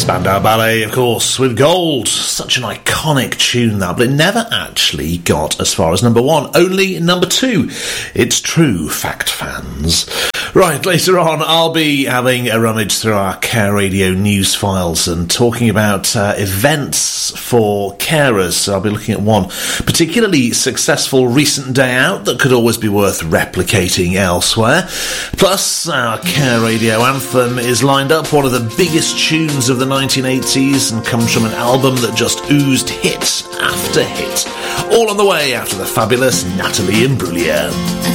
Spandau Ballet, of course, with Gold. Such an iconic tune, that, but it never actually got as far as number 1. Only number 2. It's true, fact fans. Right, later on, I'll be having a rummage through our Care Radio news files and talking about events for carers. So I'll be looking at one particularly successful recent day out that could always be worth replicating elsewhere. Plus, our Care Radio anthem is lined up, one of the biggest tunes of the 1980s, and comes from an album that just oozed hit after hit. All on the way after the fabulous Natalie Imbruglia.